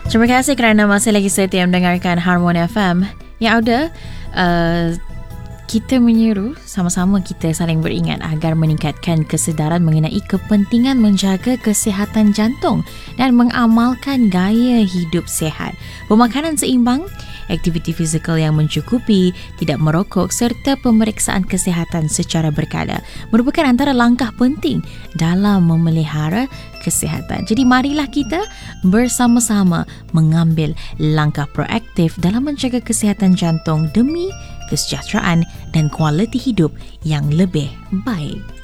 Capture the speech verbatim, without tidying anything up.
Terima kasih kerana masih lagi setia mendengarkan Harmoni F M. Yang ada, uh, kita menyeru sama-sama kita saling beringat agar meningkatkan kesedaran mengenai kepentingan menjaga kesihatan jantung dan mengamalkan gaya hidup sihat. Pemakanan seimbang, aktiviti fizikal yang mencukupi, tidak merokok serta pemeriksaan kesihatan secara berkala merupakan antara langkah penting dalam memelihara kesihatan. Jadi marilah kita bersama-sama mengambil langkah proaktif dalam menjaga kesihatan jantung demi kesejahteraan dan kualiti hidup yang lebih baik.